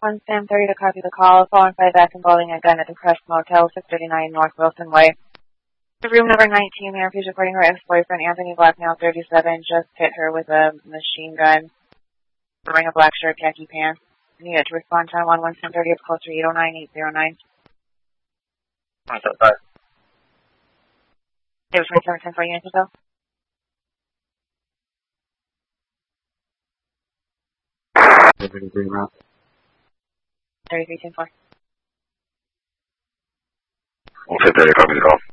1 Sam 30 to copy the call. Following by back involving a gun at the Crest Motel, 639 North Wilson Way. The room number 19, there, she's reporting her ex-boyfriend, Anthony Blackmail, 37, just hit her with a machine gun, wearing a black shirt, khaki pants. Needed to respond to 1 Sam 30, close to 809-809. What's up, bud? It was 2710 for units or so. 3310 4. We'll take 30, copy the call.